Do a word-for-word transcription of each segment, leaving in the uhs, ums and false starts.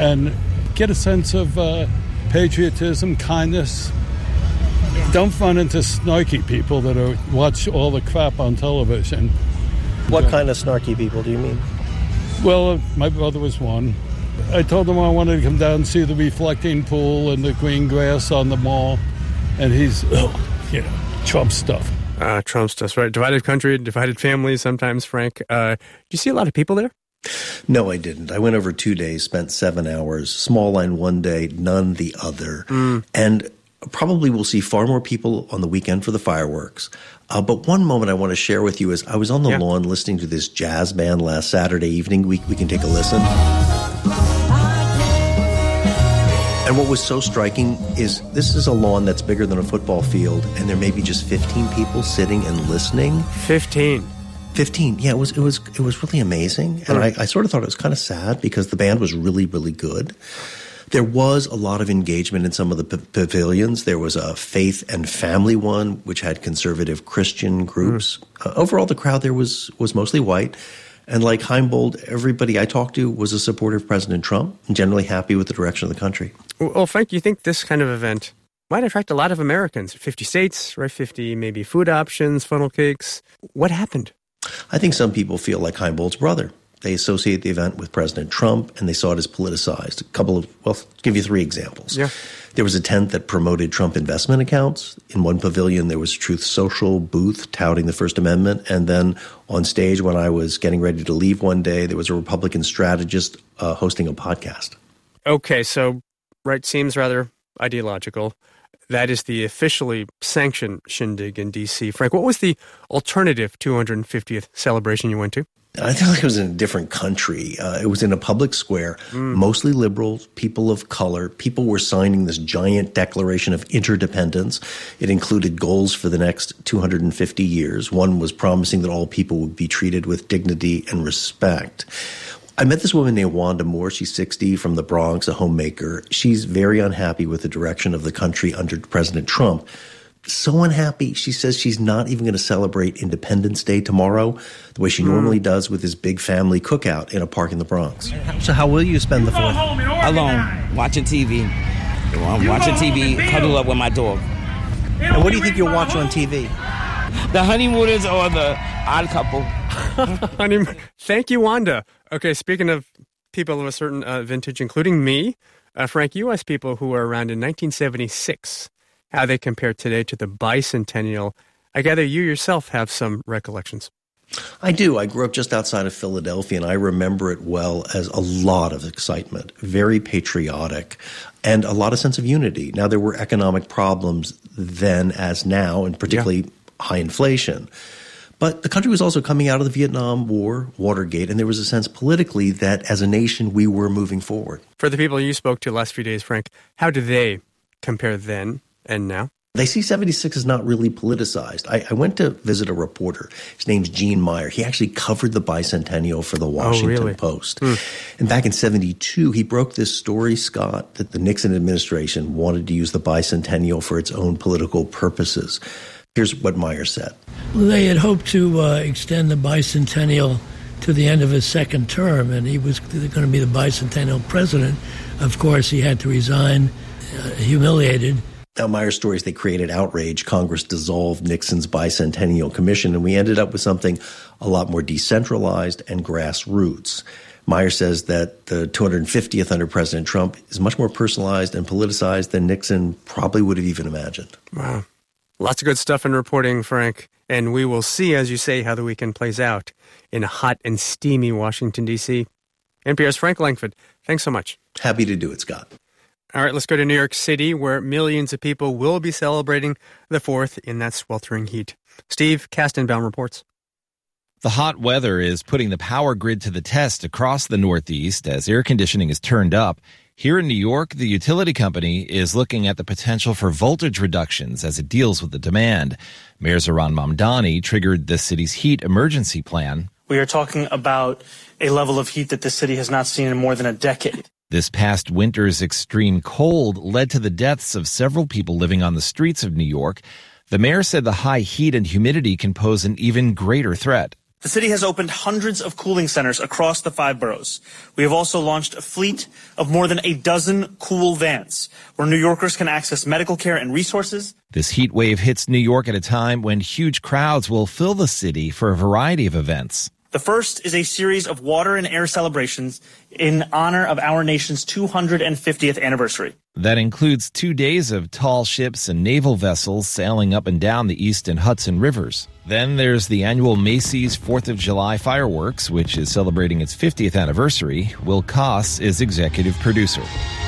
and get a sense of uh, patriotism, kindness. Don't run into snarky people that are watch all the crap on television. What kind of snarky people do you mean? Well, my brother was one. I told him I wanted to come down and see the reflecting pool and the green grass on the mall. And he's, oh, you know, Trump stuff. Uh, Trump stuff, right? Divided country, divided family sometimes, Frank. Uh, do you see a lot of people there? No, I didn't. I went over two days, spent seven hours, small line one day, none the other. Mm. And probably we'll see far more people on the weekend for the fireworks. Uh, but one moment I want to share with you is I was on the yeah. lawn listening to this jazz band last Saturday evening. We, we can take a listen. And what was so striking is this is a lawn that's bigger than a football field, and there may be just fifteen people sitting and listening. fifteen Fifteen, yeah, it was it was it was really amazing, and I, I sort of thought it was kind of sad because the band was really really good. There was a lot of engagement in some of the p- pavilions. There was a faith and family one, which had conservative Christian groups. Mm. Uh, overall, the crowd there was was mostly white, and like Heimbold, everybody I talked to was a supporter of President Trump and generally happy with the direction of the country. Well, Frank, you think this kind of event might attract a lot of Americans? fifty states, right? fifty maybe food options, funnel cakes. What happened? I think some people feel like Heimbold's brother. They associate the event with President Trump, and they saw it as politicized. A couple of, well, I'll give you three examples. Yeah. There was a tent that promoted Trump investment accounts. In one pavilion, there was Truth Social booth touting the First Amendment. And then on stage, when I was getting ready to leave one day, there was a Republican strategist uh, hosting a podcast. Okay, so, right, seems rather ideological. That is the officially sanctioned shindig in D C. Frank, what was the alternative two hundred fiftieth celebration you went to? I feel like it was in a different country. Uh, it was in a public square, mm. mostly liberals, people of color. People were signing this giant declaration of interdependence. It included goals for the next two hundred fifty years. One was promising that all people would be treated with dignity and respect. I met this woman named Wanda Moore. She's sixty, from the Bronx, a homemaker. She's very unhappy with the direction of the country under President Trump. So unhappy, she says she's not even going to celebrate Independence Day tomorrow the way she mm. normally does with this big family cookout in a park in the Bronx. So how will you spend the fourth? Alone, watching T V. I'm watching T V, cuddle up with my dog. And what do you think you'll watch on T V? The Honeymooners or the Odd Couple. Honeymoon. Thank you, Wanda. Okay, speaking of people of a certain uh, vintage, including me, uh, Frank, U S people who were around in nineteen seventy-six, how they compare today to the bicentennial. I gather you yourself have some recollections. I do. I grew up just outside of Philadelphia, and I remember it well as a lot of excitement, very patriotic, and a lot of sense of unity. Now, there were economic problems then as now, and particularly yeah. high inflation. But the country was also coming out of the Vietnam War, Watergate, and there was a sense politically that as a nation we were moving forward. For the people you spoke to last few days, Frank, how do they compare then and now? They see seventy-six as not really politicized. I, I went to visit a reporter. His name's Gene Meyer. He actually covered the bicentennial for the Washington oh, really? Post. Hmm. And back in seventy-two, he broke this story, Scott, that the Nixon administration wanted to use the bicentennial for its own political purposes. Here's what Meyer said. Well, they had hoped to uh, extend the bicentennial to the end of his second term, and he was going to be the bicentennial president. Of course, he had to resign, uh, humiliated. Now, Meyer's story is they created outrage. Congress dissolved Nixon's bicentennial commission, and we ended up with something a lot more decentralized and grassroots. Meyer says that the two hundred fiftieth under President Trump is much more personalized and politicized than Nixon probably would have even imagined. Wow. Lots of good stuff in reporting, Frank. And we will see, as you say, how the weekend plays out in hot and steamy Washington, D C. N P R's Frank Langford, thanks so much. Happy to do it, Scott. All right, let's go to New York City, where millions of people will be celebrating the fourth in that sweltering heat. Steve Kastenbaum reports. The hot weather is putting the power grid to the test across the Northeast as air conditioning is turned up. Here in New York, the utility company is looking at the potential for voltage reductions as it deals with the demand. Mayor Zohran Mamdani triggered the city's heat emergency plan. We are talking about a level of heat that the city has not seen in more than a decade. This past winter's extreme cold led to the deaths of several people living on the streets of New York. The mayor said the high heat and humidity can pose an even greater threat. The city has opened hundreds of cooling centers across the five boroughs. We have also launched a fleet of more than a dozen cool vans where New Yorkers can access medical care and resources. This heat wave hits New York at a time when huge crowds will fill the city for a variety of events. The first is a series of water and air celebrations in honor of our nation's two hundred fiftieth anniversary. That includes two days of tall ships and naval vessels sailing up and down the East and Hudson rivers. Then there's the annual Macy's fourth of July fireworks, which is celebrating its fiftieth anniversary. Will Koss is executive producer.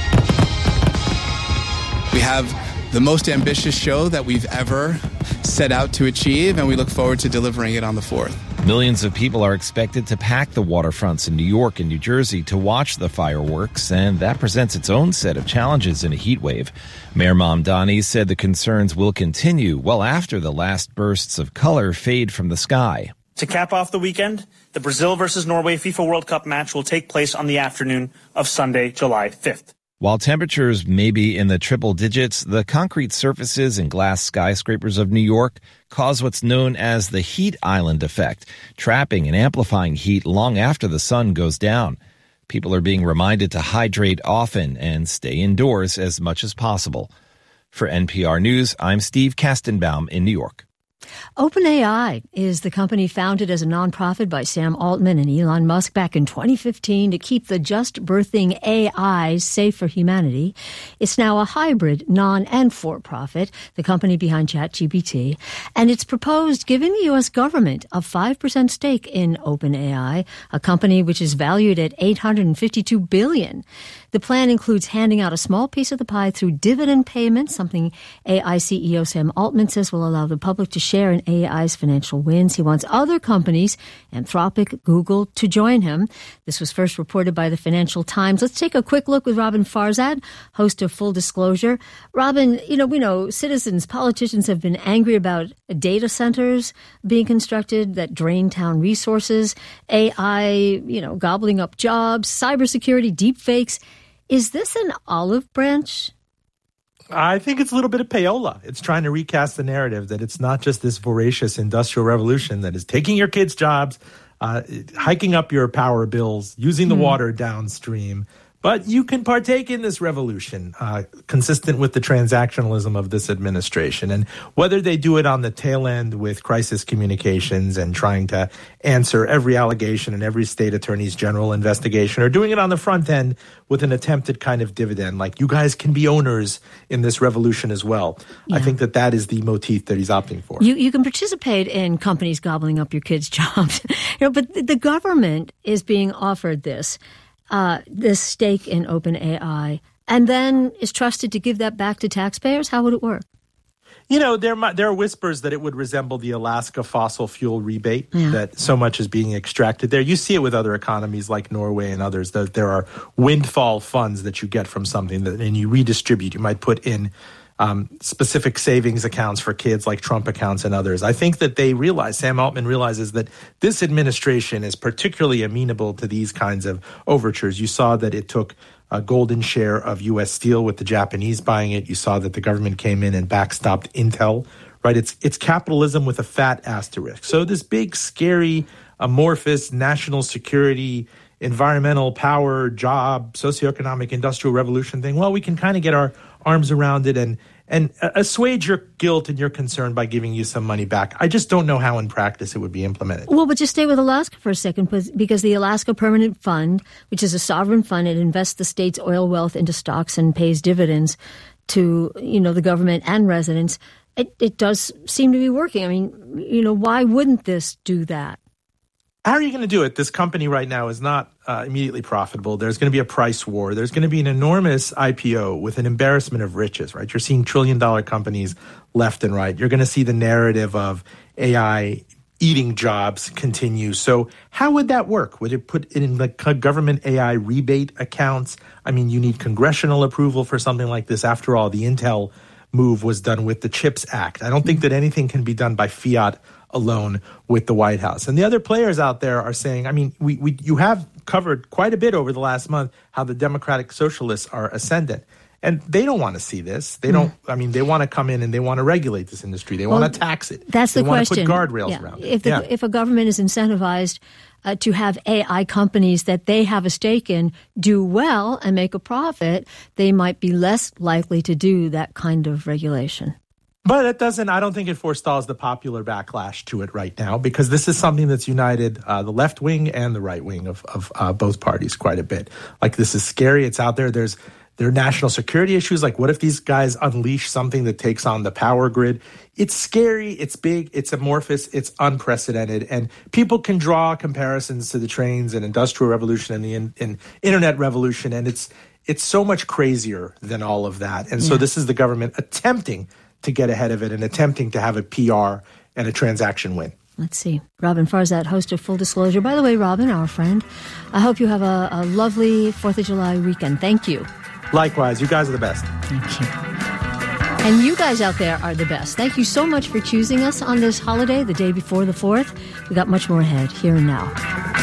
We have the most ambitious show that we've ever set out to achieve, and we look forward to delivering it on the fourth. Millions of people are expected to pack the waterfronts in New York and New Jersey to watch the fireworks, and that presents its own set of challenges in a heat wave. Mayor Mamdani said the concerns will continue well after the last bursts of color fade from the sky. To cap off the weekend, the Brazil versus Norway FIFA World Cup match will take place on the afternoon of Sunday, July fifth. While temperatures may be in the triple digits, the concrete surfaces and glass skyscrapers of New York cause what's known as the heat island effect, trapping and amplifying heat long after the sun goes down. People are being reminded to hydrate often and stay indoors as much as possible. For N P R News, I'm Steve Kastenbaum in New York. OpenAI is the company founded as a nonprofit by Sam Altman and Elon Musk back in twenty fifteen to keep the just birthing A I safe for humanity. It's now a hybrid, non- and for-profit, the company behind ChatGPT, and it's proposed giving the U S government a five percent stake in OpenAI, a company which is valued at eight hundred fifty-two billion dollars. The plan includes handing out a small piece of the pie through dividend payments, something A I C E O Sam Altman says will allow the public to share in A I's financial wins. He wants other companies, Anthropic, Google, to join him. This was first reported by the Financial Times. Let's take a quick look with Robin Farzad, host of Full Disclosure. Robin, you know, we know citizens, politicians have been angry about data centers being constructed that drain town resources, A I, you know, gobbling up jobs, cybersecurity, deepfakes. Is this an olive branch? I think it's a little bit of payola. It's trying to recast the narrative that it's not just this voracious industrial revolution that is taking your kids' jobs, uh, hiking up your power bills, using the mm. water downstream. But you can partake in this revolution, uh, consistent with the transactionalism of this administration. And whether they do it on the tail end with crisis communications and trying to answer every allegation in every state attorney's general investigation, or doing it on the front end with an attempted kind of dividend, like you guys can be owners in this revolution as well. Yeah. I think that that is the motif that he's opting for. You, you can participate in companies gobbling up your kids' jobs, you know, but the government is being offered this. Uh, this stake in OpenAI, and then is trusted to give that back to taxpayers? How would it work? You know, there there are whispers that it would resemble the Alaska fossil fuel rebate, yeah. that so much is being extracted there. You see it with other economies like Norway and others, that there are windfall funds that you get from something that, and you redistribute. You might put in Um, specific savings accounts for kids like Trump accounts and others. I think that they realize, Sam Altman realizes that this administration is particularly amenable to these kinds of overtures. You saw that it took a golden share of U S steel with the Japanese buying it. You saw that the government came in and backstopped Intel, right? It's, it's capitalism with a fat asterisk. So this big, scary, amorphous national security, environmental power, job, socioeconomic, industrial revolution thing, well, we can kind of get our arms around it and and assuage your guilt and your concern by giving you some money back. I just don't know how in practice it would be implemented. Well, but just stay with Alaska for a second, because the Alaska Permanent Fund, which is a sovereign fund, it invests the state's oil wealth into stocks and pays dividends to, you know, the government and residents. It, it does seem to be working. I mean, you know, why wouldn't this do that? How are you going to do it? This company right now is not uh, immediately profitable. There's going to be a price war. There's going to be an enormous I P O with an embarrassment of riches, right? You're seeing trillion-dollar companies left and right. You're going to see the narrative of A I eating jobs continue. So how would that work? Would it put it in the government A I rebate accounts? I mean, you need congressional approval for something like this. After all, the Intel move was done with the CHIPS Act. I don't think that anything can be done by fiat alone with the White House. And the other players out there are saying, I mean, we, we you have covered quite a bit over the last month how the Democratic Socialists are ascendant. And they don't want to see this. They don't, I mean, they want to come in and they want to regulate this industry. They well, want to tax it. That's the they question. They want to put guardrails yeah. around it. If, the, yeah. if a government is incentivized uh, to have A I companies that they have a stake in do well and make a profit, they might be less likely to do that kind of regulation. But it doesn't, I don't think it forestalls the popular backlash to it right now, because this is something that's united uh, the left wing and the right wing of, of uh, both parties quite a bit. Like, this is scary. It's out there. There's there are national security issues. Like, what if these guys unleash something that takes on the power grid? It's scary. It's big. It's amorphous. It's unprecedented. And people can draw comparisons to the trains and industrial revolution and the in, in internet revolution. And it's it's so much crazier than all of that. And yeah. so this is the government attempting to get ahead of it and attempting to have a P R and a transaction win. Let's see. Robin Farzad, host of Full Disclosure. By the way, Robin, our friend, I hope you have a, a lovely fourth of July weekend. Thank you. Likewise. You guys are the best. Thank you. And you guys out there are the best. Thank you so much for choosing us on this holiday, the day before the fourth. We got much more ahead, here and now.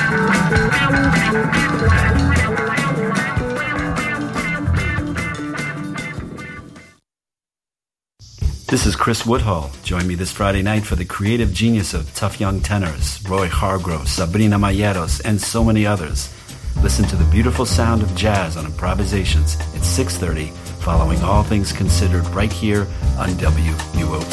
This is Chris Woodhull. Join me this Friday night for the creative genius of tough young tenors, Roy Hargrove, Sabrina Mayeros, and so many others. Listen to the beautiful sound of jazz on Improvisations at six thirty, following All Things Considered right here on W U O T.